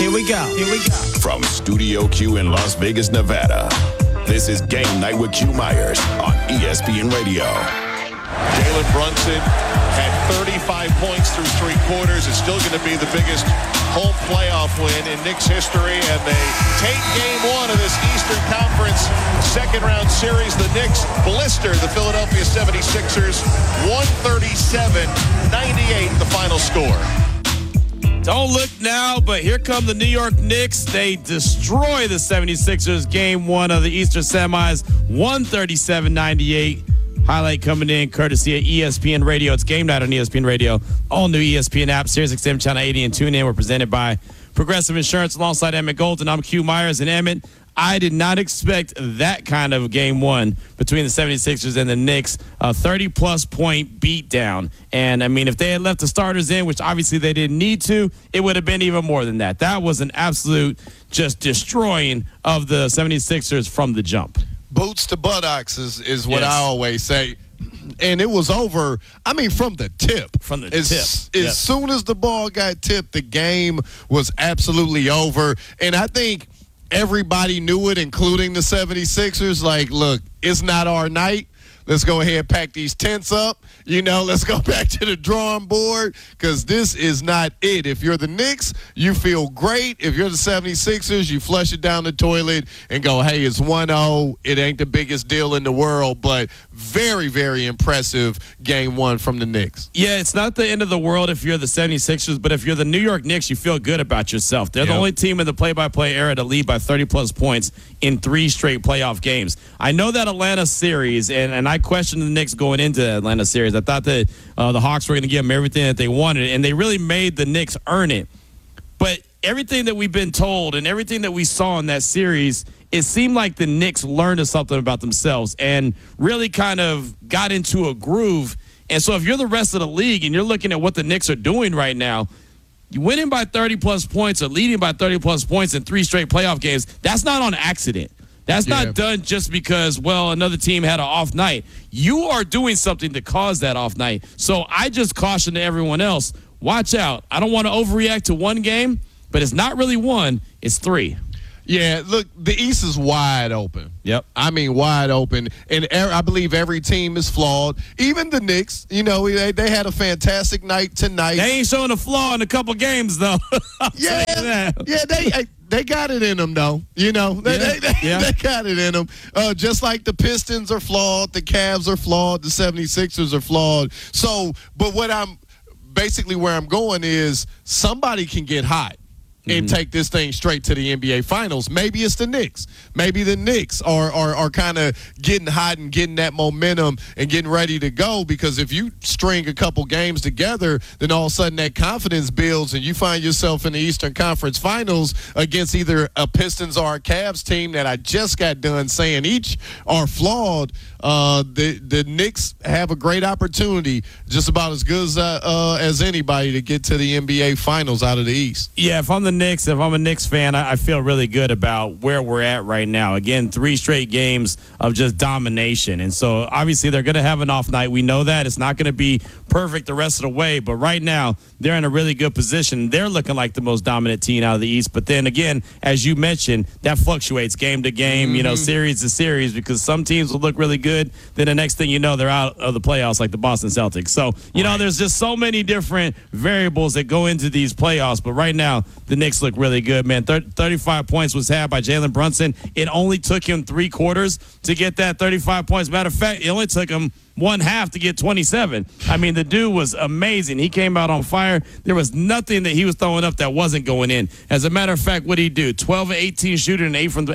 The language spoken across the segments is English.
Here we go. From Studio Q in Las Vegas, Nevada, this is Game Night with Q Myers on ESPN Radio. Jalen Brunson had 35 points through three quarters. It's still going to be the biggest home playoff win in Knicks history, and they take game one of this Eastern Conference second-round series. The Knicks blister the Philadelphia 76ers, 137-98, the final score. Don't look now, but here come the New York Knicks. They destroy the 76ers game one of the Eastern semis, 137-98. Highlight coming in courtesy of ESPN Radio. It's Game Night on ESPN Radio. All new ESPN app, SiriusXM Channel 80 and TuneIn. We're presented by Progressive Insurance alongside Emmett Golden. I'm Q Myers. And Emmett, I did not expect that kind of game one between the 76ers and the Knicks, a 30-plus point beatdown. And, I mean, if they had left the starters in, which obviously they didn't need to, it would have been even more than that. That was an absolute just destroying of the 76ers from the jump. Boots to buttocks is what I always say. And it was over, I mean, from the tip. As soon as the ball got tipped, the game was absolutely over. And I think everybody knew it, including the 76ers. Like, look, it's not our night. Let's go ahead and pack these tents up. Let's go back to the drawing board because this is not it. If you're the Knicks, you feel great. If you're the 76ers, you flush it down the toilet and go, hey, it's 1-0. It ain't the biggest deal in the world, but very, very impressive game one from the Knicks. Yeah, it's not the end of the world if you're the 76ers, but if you're the New York Knicks, you feel good about yourself. They're the only team in the play-by-play era to lead by 30-plus points in 3 straight playoff games. I know that Atlanta series, and I questioned the Knicks going into the Atlanta series. I thought that the Hawks were going to give them everything that they wanted, and they really made the Knicks earn it. But everything that we've been told and everything that we saw in that series, it seemed like the Knicks learned something about themselves and really kind of got into a groove. And so if you're the rest of the league and you're looking at what the Knicks are doing right now, you winning by 30-plus points or leading by 30-plus points in 3 straight playoff games, that's not on accident. That's not done just because, well, another team had an off night. You are doing something to cause that off night. So I just caution to everyone else, watch out. I don't want to overreact to one game, but it's not really one, it's 3. Yeah, look, the East is wide open. Yep. I mean, wide open. And I believe every team is flawed. Even the Knicks, they had a fantastic night tonight. They ain't showing a flaw in a couple games, though. They got it in them, though. They got it in them. Just like the Pistons are flawed, the Cavs are flawed, the 76ers are flawed. So, but where I'm going is somebody can get hot and take this thing straight to the NBA Finals. Maybe it's the Knicks. Maybe the Knicks are kind of getting hot and getting that momentum and getting ready to go, because if you string a couple games together, then all of a sudden that confidence builds and you find yourself in the Eastern Conference Finals against either a Pistons or a Cavs team that I just got done saying each are flawed. The Knicks have a great opportunity, just about as good as anybody, to get to the NBA Finals out of the East. Yeah, if I'm a Knicks fan, I feel really good about where we're at right now. Again, 3 straight games of just domination. And so, obviously, they're going to have an off night. We know that. It's not going to be perfect the rest of the way. But right now, they're in a really good position. They're looking like the most dominant team out of the East. But then, again, as you mentioned, that fluctuates game to game, series to series, because some teams will look really good. Then the next thing you know, they're out of the playoffs like the Boston Celtics. So, there's just so many different variables that go into these playoffs. But right now, the Knicks look really good, man. 35 points was had by Jalen Brunson. It only took him 3 quarters to get that 35 points. Matter of fact, it only took him 1/2 to get 27. I mean, the dude was amazing. He came out on fire. There was nothing that he was throwing up that wasn't going in. As a matter of fact, what did he do? 12 of 18 shooting and 8 from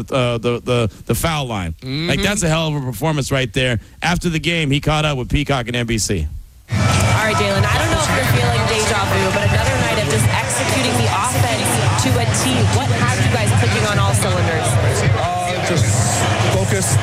the foul line. Like, that's a hell of a performance right there. After the game, he caught up with Peacock and NBC. All right, Jalen, I don't know if you're feeling deja vu, but another night of just executing the offense to a T. What has you guys clicking on all cylinders? Just focus.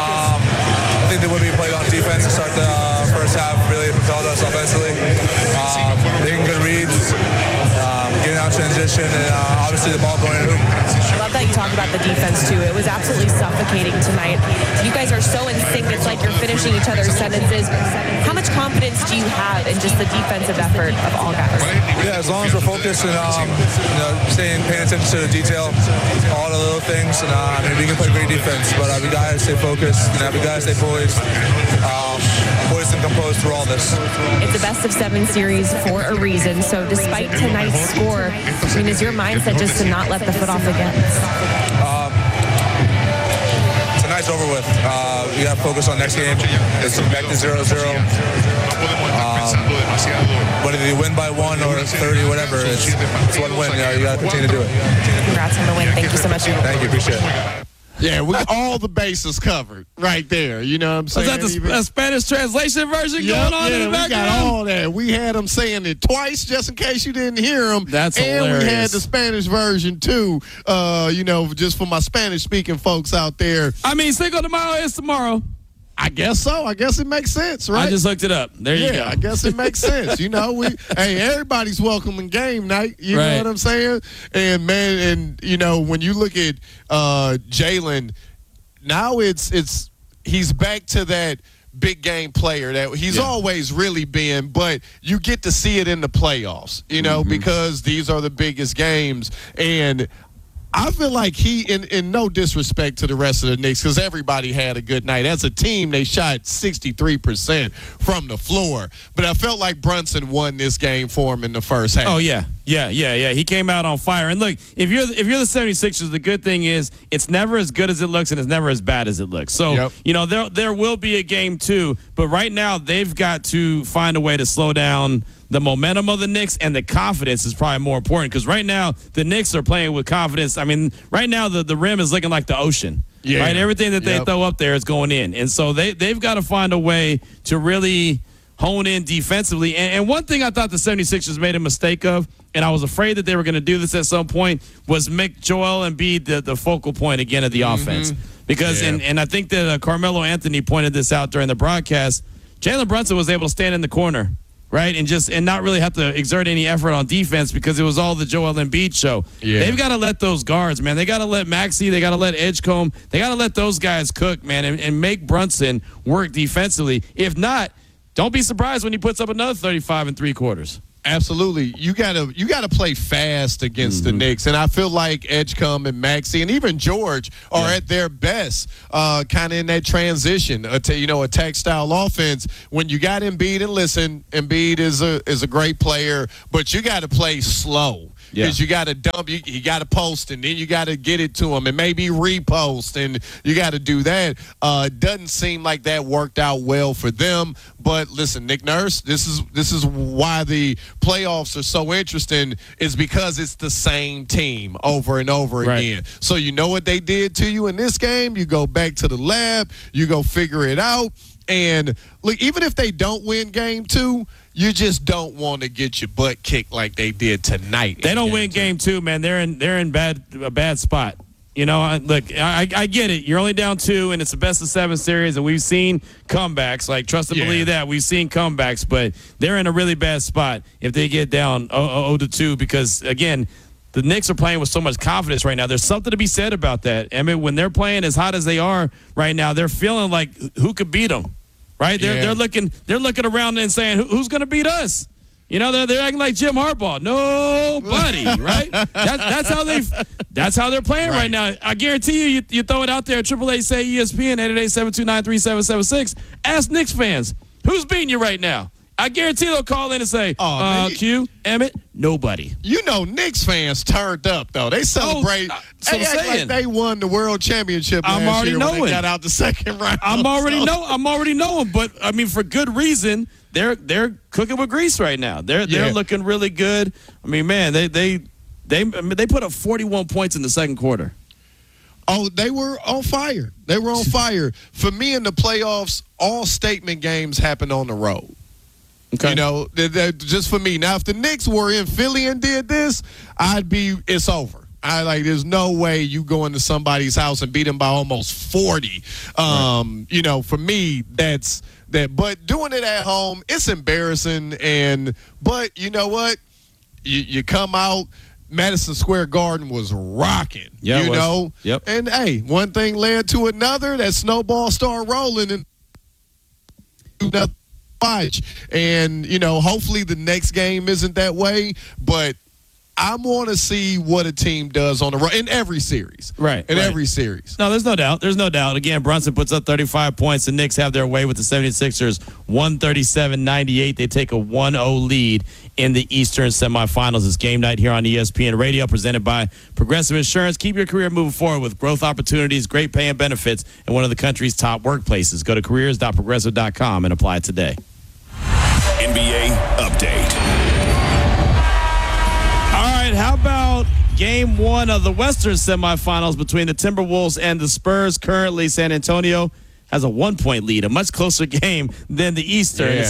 I think the way we played on defense to start the first half really propelled us offensively. Making good reads, getting out transition, and obviously the ball going in the hoop. I love that you talk about the defense, too. It was absolutely suffocating tonight. You guys are so in sync. It's like you're finishing each other's sentences. How much confidence do you have in just the defensive effort of all guys? Yeah, as long as we're focused and paying attention to the detail, all the little things, and we can play great defense. But we gotta stay focused, and we gotta stay poised, poised and composed through all this. It's a best-of-7 series for a reason. So despite tonight's score, I mean, is your mindset just to not let the foot off the gas? Tonight's over with. We got to focus on next game. It's back to 0-0. Whether you win by 1 or 30, whatever, it's one win. You got to continue to do it. Congrats on the win. Thank you so much. Thank you. Appreciate it. Yeah, we all the bases covered right there. You know what I'm saying? Was that the Spanish translation version going on in the background? We got all that. We had them saying it twice just in case you didn't hear them. That's hilarious. And we had the Spanish version too, just for my Spanish-speaking folks out there. I mean, Cinco de Mayo is tomorrow. I guess so. I guess it makes sense, right? I just looked it up. There you go. Yeah, I guess it makes sense. Everybody's welcome in game night. You know what I'm saying? And man, when you look at Jalen, now he's back to that big game player that he's always really been, but you get to see it in the playoffs, because these are the biggest games. And I feel like he, in no disrespect to the rest of the Knicks, because everybody had a good night. As a team, they shot 63% from the floor. But I felt like Brunson won this game for him in the first half. Oh, yeah. He came out on fire. And look, if you're the 76ers, the good thing is it's never as good as it looks and it's never as bad as it looks. So, there will be a game too. But right now, they've got to find a way to slow down the momentum of the Knicks, and the confidence is probably more important, because right now the Knicks are playing with confidence. I mean, right now the rim is looking like the ocean. Yeah. Right? Everything that they throw up there is going in. And so they've got to find a way to really hone in defensively. And one thing I thought the 76ers made a mistake of, and I was afraid that they were going to do this at some point, was make Joel Embiid the focal point again of the offense. Because, and I think that Carmelo Anthony pointed this out during the broadcast, Jalen Brunson was able to stand in the corner, right, and not really have to exert any effort on defense because it was all the Joel Embiid show. Yeah. They've got to let those guards, man. They got to let Maxey, they got to let Edgecombe, they got to let those guys cook, man, and make Brunson work defensively. If not, don't be surprised when he puts up another 35 3/4. Absolutely. You gotta play fast against the Knicks. And I feel like Edgecombe and Maxey and even George are at their best kind of in that transition to, attack style offense. When you got Embiid, and listen, Embiid is a great player, but you got to play slow. Because you got to dump, you got to post, and then you got to get it to him, and maybe repost, and you got to do that. Doesn't seem like that worked out well for them. But listen, Nick Nurse, this is why the playoffs are so interesting, is because it's the same team over and over again. So you know what they did to you in this game. You go back to the lab, you go figure it out, and look, even if they don't win game 2. You just don't want to get your butt kicked like they did tonight. They don't win game 2, man. They're in a bad spot. I get it. You're only down 2, and it's a best-of-7 series, and we've seen comebacks. Like, trust and believe that. We've seen comebacks, but they're in a really bad spot if they get down 0-2 because, again, the Knicks are playing with so much confidence right now. There's something to be said about that. I mean, when they're playing as hot as they are right now, they're feeling like who could beat them. Right? They're looking around and saying, who's going to beat us? They're acting like Jim Harbaugh. Nobody, right? That's how they're playing right now. I guarantee you throw it out there at 888 ESPN 888-729-3776. Ask Knicks fans, who's beating you right now? I guarantee they'll call in and say, Q, Emmett, nobody. Knicks fans turned up, though. They celebrate. They act like they won the world championship last year when they got out the second round. I'm already knowing, but, I mean, for good reason, they're cooking with grease right now. They're looking really good. I mean, man, they put up 41 points in the second quarter. Oh, they were on fire. They were on fire. For me in the playoffs, all statement games happen on the road. Okay. Just for me. Now, if the Knicks were in Philly and did this, it's over. There's no way you go into somebody's house and beat them by almost 40. For me, that's that. But doing it at home, it's embarrassing. But you know what? You come out. Madison Square Garden was rocking. Yeah, Yep. And hey, one thing led to another. That snowball started rolling, and fight. And, hopefully the next game isn't that way, but I want to see what a team does on the road in every series. Right. Every series. No, there's no doubt. There's no doubt. Again, Brunson puts up 35 points. The Knicks have their way with the 76ers, 137-98. They take a 1-0 lead in the Eastern semifinals. It's game night here on ESPN Radio, presented by Progressive Insurance. Keep your career moving forward with growth opportunities, great pay and benefits, and one of the country's top workplaces. Go to careers.progressive.com and apply today. NBA update. All right, how about game one of the Western semifinals between the Timberwolves and the Spurs? Currently, San Antonio has a 1-point lead, a much closer game than the Eastern. Yeah.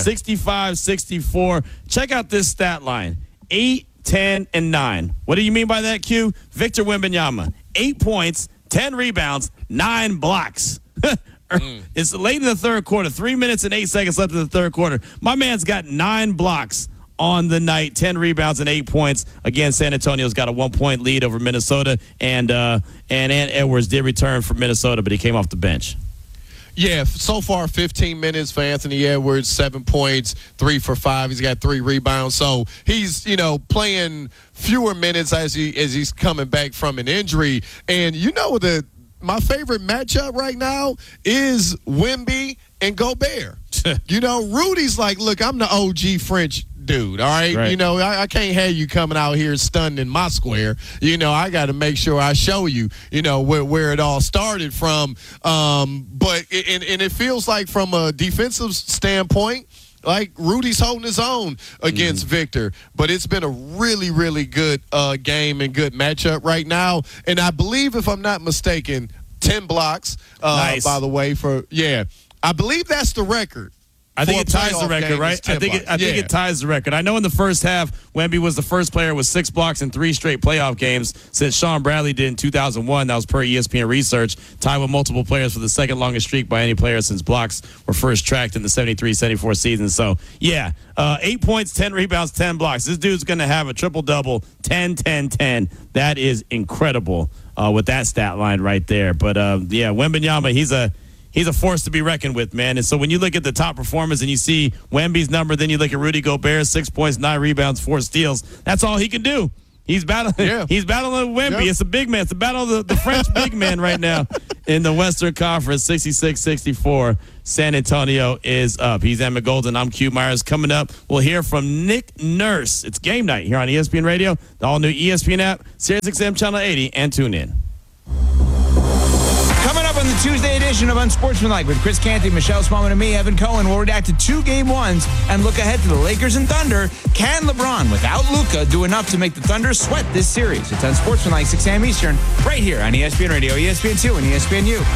65-64. Check out this stat line, 8, 10, and 9. What do you mean by that, Q? Victor Wembanyama, 8 points, 10 rebounds, 9 blocks. It's late in the third quarter, 3 minutes and 8 seconds left in the third quarter. My man's got 9 blocks on the night, 10 rebounds and 8 points. Again, San Antonio's got a 1-point lead over Minnesota, and Ant Edwards did return for Minnesota, but he came off the bench. Yeah, so far 15 minutes for Anthony Edwards, 7 points, 3 for 5. He's got 3 rebounds. So he's, playing fewer minutes as he's coming back from an injury. And my favorite matchup right now is Wemby and Gobert. Rudy's like, look, I'm the OG French dude, all right? I can't have you coming out here stunning in my square. I got to make sure I show you, where it all started from. But it feels like from a defensive standpoint, like Rudy's holding his own against Victor. But it's been a really, really good game and good matchup right now. And I believe, if I'm not mistaken, 10 blocks, nice. By the way, I believe that's the record. I think it ties the record, right? I think it ties the record. I know in the first half, Wemby was the first player with 6 blocks in 3 straight playoff games since Sean Bradley did in 2001. That was per ESPN research, tied with multiple players for the second longest streak by any player since blocks were first tracked in the 73-74 season. So, 8 points, 10 rebounds, 10 blocks. This dude's going to have a triple-double, 10, 10, 10. That is incredible with that stat line right there. But, Wembanyama, he's a force to be reckoned with, man. And so when you look at the top performers and you see Wemby's number, then you look at Rudy Gobert, 6 points, 9 rebounds, 4 steals. That's all he can do. He's battling. Yeah. He's battling Wemby. Yep. It's a big man. It's a battle of the French big man right now in the Western Conference. 66-64. San Antonio is up. He's Emma Golden. I'm Q Myers. Coming up, we'll hear from Nick Nurse. It's game night here on ESPN Radio, the all-new ESPN app, SiriusXM Channel 80, and tune in. Coming up on the Tuesday edition of Unsportsmanlike with Chris Canty, Michelle Smallman, and me, Evan Cohen, we'll react to 2 game ones and look ahead to the Lakers and Thunder. Can LeBron, without Luka, do enough to make the Thunder sweat this series? It's Unsportsmanlike, 6 a.m. Eastern, right here on ESPN Radio, ESPN2, and ESPNU.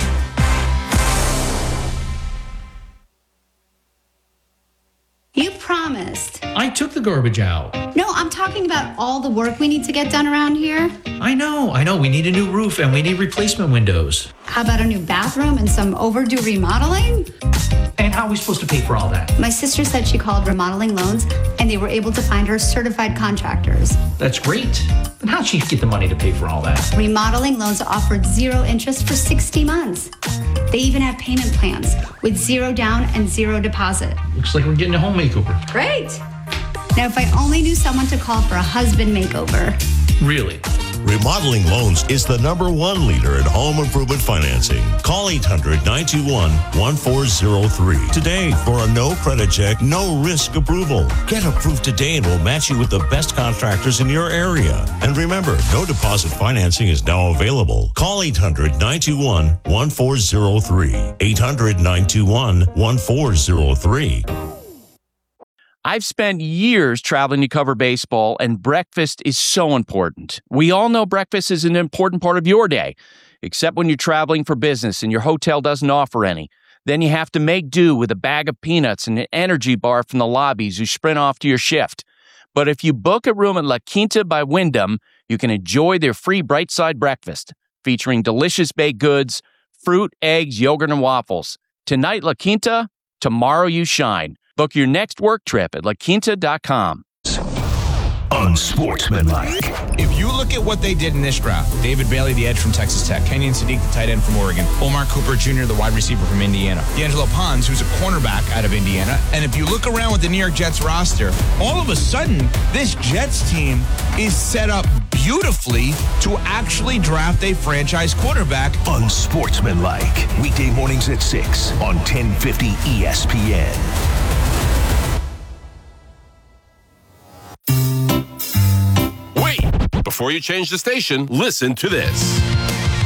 You promised. I took the garbage out. No, I'm talking about all the work we need to get done around here. I know. We need a new roof and we need replacement windows. How about a new bathroom and some overdue remodeling? And how are we supposed to pay for all that? My sister said she called Remodeling Loans and they were able to find her certified contractors. That's great. But how'd she get the money to pay for all that? Remodeling Loans offered 0 interest for 60 months. They even have payment plans with 0 down and 0 deposit. Looks like we're getting a home makeover. Great. Now, if I only knew someone to call for a husband makeover. Really? Remodeling Loans is the #1 leader in home improvement financing. Call 800-921-1403 today for a no credit check, no risk approval. Get approved today and we'll match you with the best contractors in your area. And remember, no deposit financing is now available. Call 800-921-1403. 800-921-1403. I've spent years traveling to cover baseball, and breakfast is so important. We all know breakfast is an important part of your day, except when you're traveling for business and your hotel doesn't offer any. Then you have to make do with a bag of peanuts and an energy bar from the lobbies you sprint off to your shift. But if you book a room at La Quinta by Wyndham, you can enjoy their free Bright Side breakfast, featuring delicious baked goods, fruit, eggs, yogurt, and waffles. Tonight, La Quinta, tomorrow you shine. Book your next work trip at laquinta.com. unsportsmanlike. If you look at what they did in this draft, David Bailey, the edge from Texas Tech, Kenyon Sadiq, the tight end from Oregon, Omar Cooper Jr., the wide receiver from Indiana, D'Angelo Pons, who's a cornerback out of Indiana. And if you look around with the New York Jets roster, all of a sudden, this Jets team is set up beautifully to actually draft a franchise quarterback. Unsportsmanlike. Weekday mornings at 6 on 1050 ESPN. Wait! Before you change the station, listen to this.